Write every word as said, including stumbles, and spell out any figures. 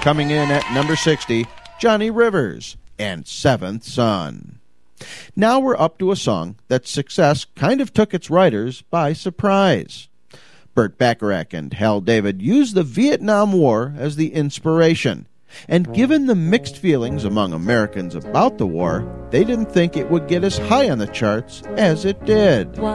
coming in at number sixty, Johnny Rivers and Seventh Son. Now we're up to a song that success kind of took its writers by surprise. Burt Bacharach and Hal David used the Vietnam War as the inspiration, and given the mixed feelings among Americans about the war, they didn't think it would get as high on the charts as it did.